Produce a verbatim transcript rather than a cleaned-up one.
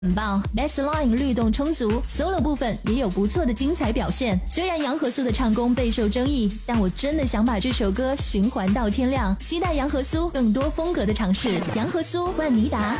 很棒 ，bass line 律动充足 ，solo 部分也有不错的精彩表现。虽然杨和苏的唱功备受争议，但我真的想把这首歌循环到天亮。期待杨和苏更多风格的尝试。杨和苏，万妮达。